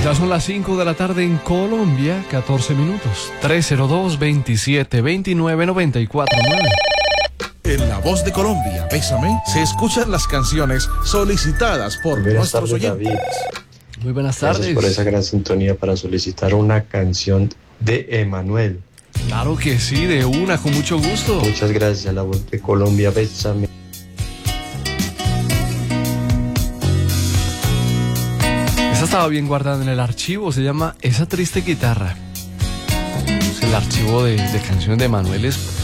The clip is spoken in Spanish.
Ya son las 5 de la tarde en Colombia, 14 minutos. 302-2729-949. En La Voz de Colombia, Bésame, se escuchan las canciones solicitadas por Buenas nuestros tardes, oyentes. David. Muy buenas Gracias tardes. por esa gran sintonía para solicitar una canción de Emanuel. Claro que sí, de una, con mucho gusto. Muchas gracias, La Voz de Colombia, Bésame. Esa estaba bien guardada en el archivo, se llama Esa triste guitarra. El archivo de canciones de Emanuel es